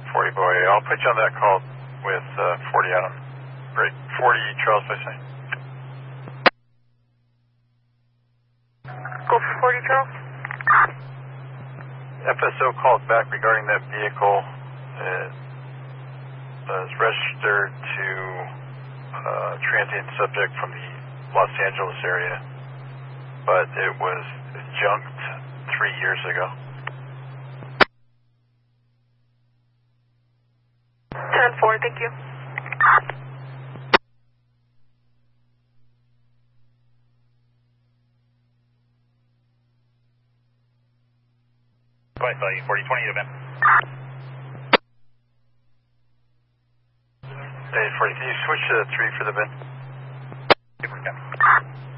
40 boy. I'll put you on that call with 40 Adam. Great. 40 Charles by saying. Go for 40 Charles. FSO called back regarding that vehicle. It was registered to transient subject from the Los Angeles area, but it was junked 3 years ago. 10-4, thank you. Bye, 4020 to Ben. Hey, 40, can you switch to 3 for the bin? Super,